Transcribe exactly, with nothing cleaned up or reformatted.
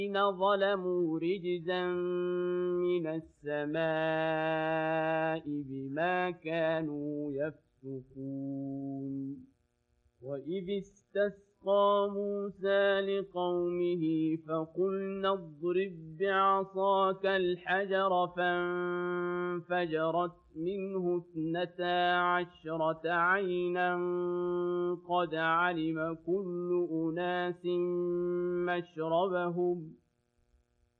ظلموا رجزا من السماء بما كانوا يفسقون وإذ استسقى موسى لقومه فقلنا اضرب بعصاك الحجر فانفجرت منه اثنتا عشرة عينا قد علم كل أناس مشربهم